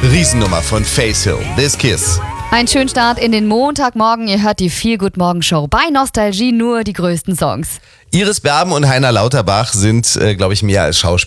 Riesennummer von Face Hill, This Kiss. Ein schönen Start in den Montagmorgen. Ihr hört die Feel Good Morgen Show. Bei Nostalgie nur die größten Songs. Iris Berben und Heiner Lauterbach sind, glaube ich, mehr als Schauspieler.